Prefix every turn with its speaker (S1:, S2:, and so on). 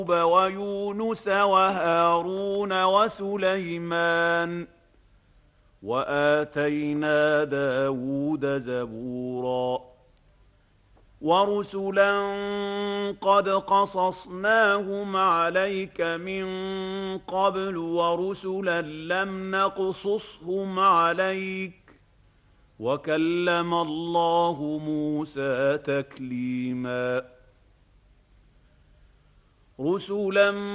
S1: ويونس وهارون وسليمان وآتينا داود زبورا ورسلا قد قصصناهم عليك من قبل ورسلا لم نقصصهم عليك وكلم الله موسى تكليما رسلا